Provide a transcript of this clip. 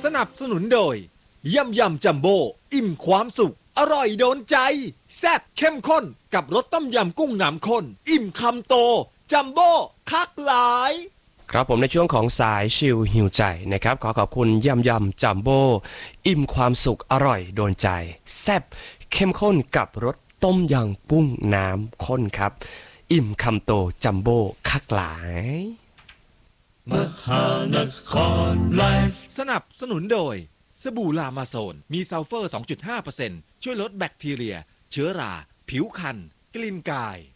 สนับสนุนโดยยำจัมโบ้อิ่มความสุขอร่อยโดนใจแซ่บเข้มข้นกับรสต้มยำกุ้งน้ำข้นอิ่มคำโตจัมโบ้คักหลายครับผมในช่วงของสายชิลหิวใจนะครับขอขอบคุณยำจัมโบ้อิ่มความสุขอร่อยโดนใจแซ่บเข้มข้นกับรสต้มยำกุ้งน้ำข้นครับอิ่มคำโตจัมโบ้คักหลายมหานครไลฟ์สนับสนุนโดยสบู่ลามาโซนมีซัลเฟอร์ 2.5% ช่วยลดแบคทีเรียเชื้อราผิวคันกลิ่นกาย